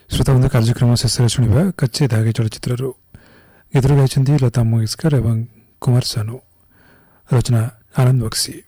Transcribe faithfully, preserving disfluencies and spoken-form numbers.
श्रोता बंधु कार्यक्रम शेष शुणा कच्चे धागे चलचित्र गीत गाई लता मंगेशकर एवं कुमार सानू रचना आनंद बक्सी।